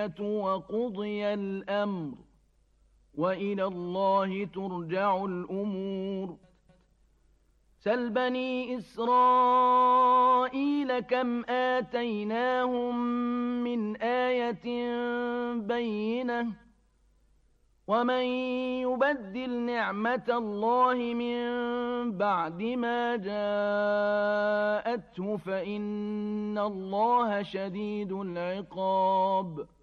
وقضي الأمر وإلى الله ترجع الأمور. سل بني إسرائيل كم آتيناهم من آية بينة ومن يبدل نعمة الله من بعد ما جاءته فإن الله شديد العقاب.